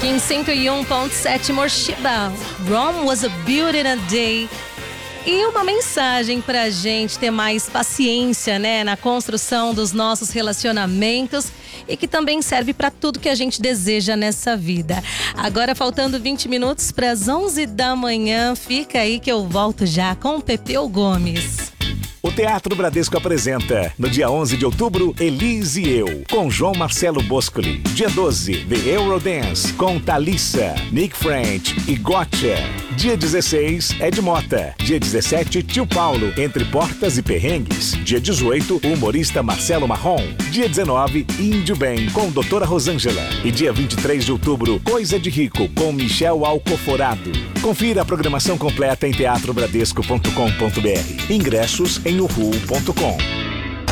aqui em 101.7 Morshiba. Rome was a beauty in a day. E uma mensagem pra gente ter mais paciência, né, na construção dos nossos relacionamentos e que também serve pra tudo que a gente deseja nessa vida. Agora, faltando 20 minutos para as 11 da manhã, fica aí que eu volto já com o Pepeu Gomes. O Teatro Bradesco apresenta, no dia 11 de outubro, Elise e Eu, com João Marcelo Boscoli. Dia 12, The Eurodance, com Thalissa, Nick French e Gotcha. Dia 16, Ed Mota. Dia 17, Tio Paulo, Entre Portas e Perrengues. Dia 18, o humorista Marcelo Marrom. Dia 19, Índio Bem, com Doutora Rosângela. E dia 23 de outubro, Coisa de Rico, com Michel Alcoforado. Confira a programação completa em teatrobradesco.com.br. Ingressos em uhu.com.